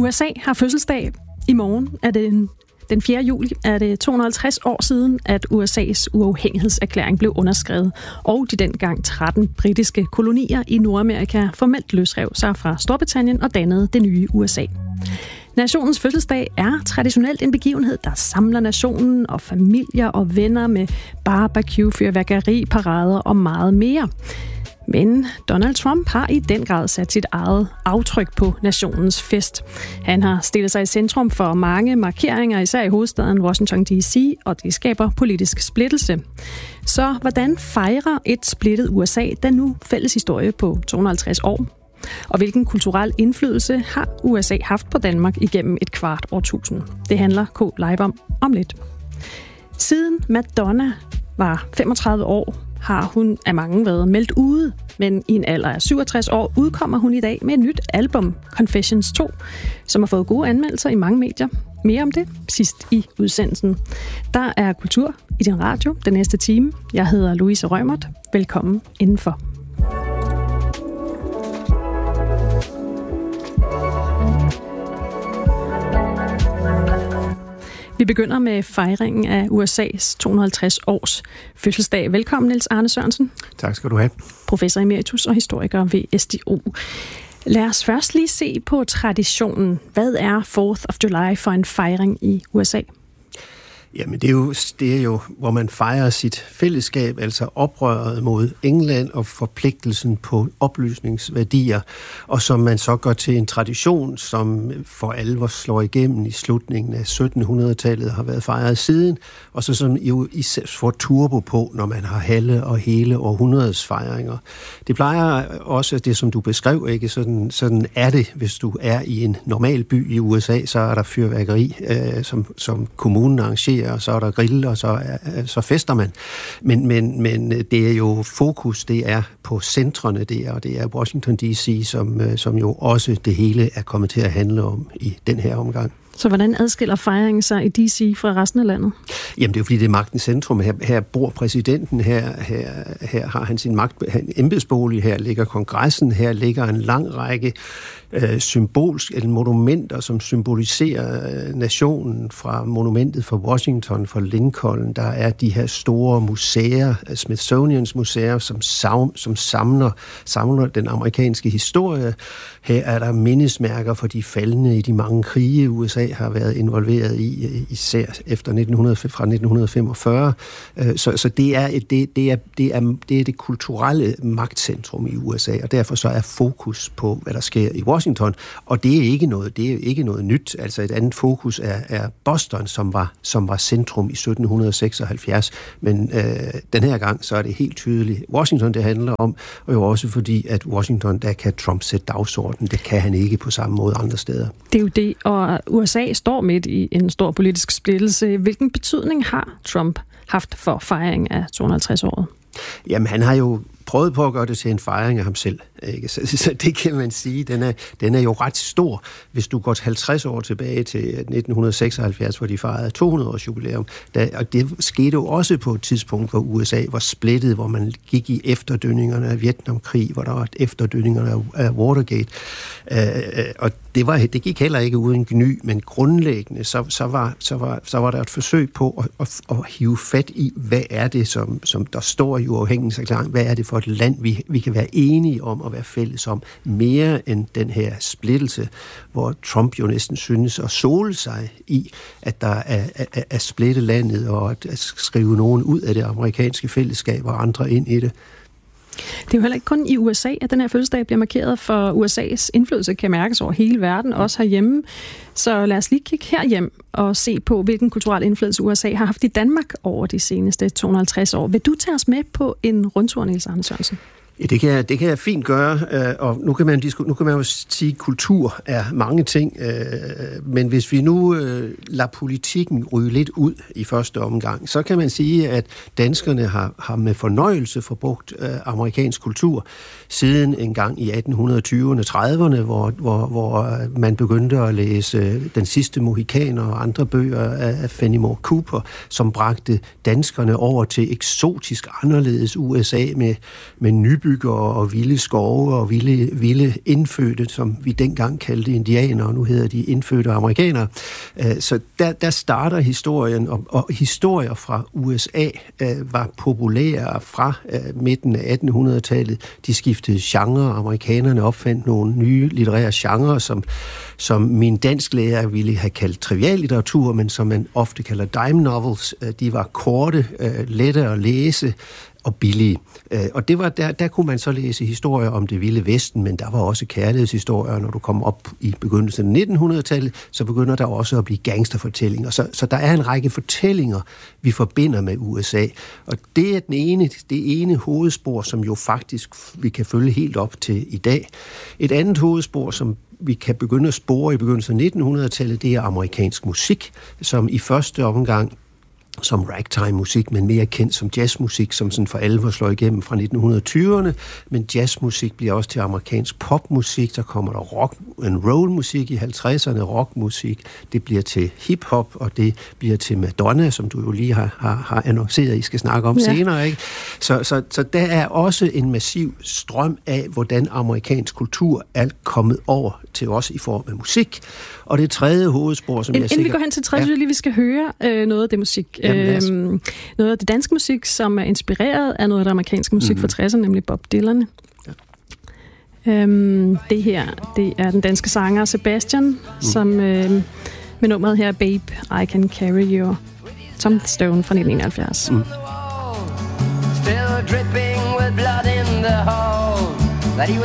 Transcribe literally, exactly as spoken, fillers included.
U S A har fødselsdag. I morgen er det den fjerde juli er det to hundrede og halvtreds år siden, at U S A's uafhængighedserklæring blev underskrevet, og de dengang tretten britiske kolonier i Nordamerika formelt løsrev sig fra Storbritannien og dannede det nye U S A. Nationens fødselsdag er traditionelt en begivenhed, der samler nationen og familier og venner med barbecue, fyrværkeri, parader og meget mere. Men Donald Trump har i den grad sat sit eget aftryk på nationens fest. Han har stillet sig i centrum for mange markeringer, især i hovedstaden Washington D C, og det skaber politisk splittelse. Så hvordan fejrer et splittet U S A den nu fælles historie på to hundrede og halvtreds år? Og hvilken kulturel indflydelse har U S A haft på Danmark igennem et kvart årtusind? Det handler K Live om om lidt. Siden Madonna var femogtredive år, har hun af mange været meldt ude, men i en alder af syvogtres år udkommer hun i dag med et nyt album, Confessions to, som har fået gode anmeldelser i mange medier. Mere om det sidst i udsendelsen. Der er kultur i din radio den næste time. Jeg hedder Louise Rømert. Velkommen indenfor. Vi begynder med fejringen af U S A's to hundrede og halvtreds års fødselsdag. Velkommen, Niels Arne Sørensen. Tak skal du have. Professor emeritus og historiker ved S D O. Lad os først lige se på traditionen. Hvad er fourth of July for en fejring i U S A? Jamen, det er, jo, det er jo, hvor man fejrer sit fællesskab, altså oprøret mod England og forpligtelsen på oplysningsværdier, og som man så går til en tradition, som for alvor slår igennem i slutningen af syttenhundredetallet, har været fejret siden, og så som jo især får turbo på, når man har halve og hele århundredets fejringer. Det plejer også, det som du beskrev, ikke? Sådan, sådan er det, hvis du er i en normal by i U S A, så er der fyrværkeri, øh, som, som kommunen arrangerer, og så er der grill, og så, så fester man. Men, men, men det er jo fokus, det er på centrene der, og det er Washington D C, som, som jo også det hele er kommet til at handle om i den her omgang. Så hvordan adskiller fejringen sig i D C fra resten af landet? Jamen det er jo fordi, det er magtens centrum. Her, her bor præsidenten, her, her, her har han sin magt, embedsbolig, her ligger kongressen, her ligger en lang række øh, symbolsk, eller monumenter, som symboliserer øh, nationen, fra monumentet for Washington, for Lincoln. Der er de her store museer, Smithsonians museer, som, savn, som samler, samler den amerikanske historie. Her er der mindesmærker for de faldne i de mange krige, U S A har været involveret i, især efter nitten hundrede, fra nitten femogfyrre. Så, så det, er et, det, det, er, det, er, det er det kulturelle magtcentrum i U S A, og derfor så er fokus på, hvad der sker i Washington. Og det er ikke noget, det er ikke noget nyt. Altså et andet fokus er, er Boston, som var, som var centrum i sytten seksoghalvfjerds. Men øh, den her gang, så er det helt tydeligt Washington, det handler om, og jo også fordi, at Washington, der kan Trump sætte dagsordenen. Det kan han ikke på samme måde andre steder. Det er jo det, og U S A står midt i en stor politisk splittelse. Hvilken betydning har Trump haft for fejring af to hundrede og halvtreds året? Jamen, han har jo prøvet på at gøre det til en fejring af ham selv. Ikke? Så, så det kan man sige, den er, den er jo ret stor. Hvis du går halvtreds år tilbage til nitten seksoghalvfjerds, hvor de fejrede to hundrede års jubilæum, der, og det skete jo også på et tidspunkt, hvor U S A var splittet, hvor man gik i efterdønningerne af Vietnamkrig, hvor der var efterdønningerne af Watergate. Øh, og det, var, det gik heller ikke uden gny, men grundlæggende, så, så, var, så, var, så var der et forsøg på at, at, at hive fat i, hvad er det, som, som der står i uafhængighedserklæringen, hvad er det for et land, vi, vi kan være enige om at være fælles om, mere end den her splittelse, hvor Trump jo næsten synes at sole sig i, at der er, er, er splittet landet, og at, at skrive nogen ud af det amerikanske fællesskab og andre ind i det. Det er jo heller ikke kun i U S A, at den her fødselsdag bliver markeret, for U S A's indflydelse kan mærkes over hele verden, også herhjemme. Så lad os lige kigge herhjem og se på, hvilken kulturel indflydelse U S A har haft i Danmark over de seneste to hundrede og halvtreds år. Vil du tage os med på en rundtur, Niels Arne Sørensen? Ja, det kan, jeg, det kan jeg fint gøre, og nu kan man, nu kan man jo sige, at kultur er mange ting, men hvis vi nu lader politikken ryge lidt ud i første omgang, så kan man sige, at danskerne har, har med fornøjelse forbrugt amerikansk kultur siden en gang i atten tyverne og trediverne, hvor, hvor, hvor man begyndte at læse Den sidste mohikaner og andre bøger af Fenimore Cooper, som bragte danskerne over til eksotisk anderledes U S A med, med nyby nybyggere og vilde skove og vilde, vilde indfødte, som vi dengang kaldte indianere, og nu hedder de indfødte amerikanere. Så der, der starter historien, og, og historier fra U S A øh, var populære fra øh, midten af attenhundredetallet. De skiftede genre. Amerikanerne opfandt nogle nye litterære genrer, som, som min dansklærer ville have kaldt triviallitteratur, men som man ofte kalder dime novels. De var korte, øh, lette at læse og billige. Og det var der, der kunne man så læse historier om det vilde vesten, men der var også kærlighedshistorier. Når du kommer op i begyndelsen af nittenhundredetallet, så begynder der også at blive gangsterfortællinger. Så, så der er en række fortællinger, vi forbinder med U S A. Og det er den ene, det ene hovedspor, som jo faktisk vi kan følge helt op til i dag. Et andet hovedspor, som vi kan begynde at spore i begyndelsen af nittenhundredetallet, det er amerikansk musik, som i første omgang som ragtime-musik, men mere kendt som jazzmusik, som sådan for alvor slår igennem fra nitten tyverne. Men jazzmusik bliver også til amerikansk popmusik. Der kommer der rock and roll-musik i halvtredserne, rockmusik. Det bliver til hip-hop, og det bliver til Madonna, som du jo lige har, har, har annonceret, I skal snakke om ja. senere. Ikke? Så, så, så der er også en massiv strøm af, hvordan amerikansk kultur er kommet over til os i form af musik. Og det tredje hovedspor, som en, jeg sikker... Inden vi går hen til tredje, ja. lige vi skal høre øh, noget af det musik. Øhm, noget af det danske musik, som er inspireret af noget af det amerikanske musik mm. fra tresserne, nemlig Bob Dylan. Ja. Øhm, det her, det er den danske sanger Sebastian, mm. som øh, med nummeret her, Babe, I Can Carry Your Tombstone fra nitten enoghalvfjerds. Mm. Still dripping with blood in the hole that he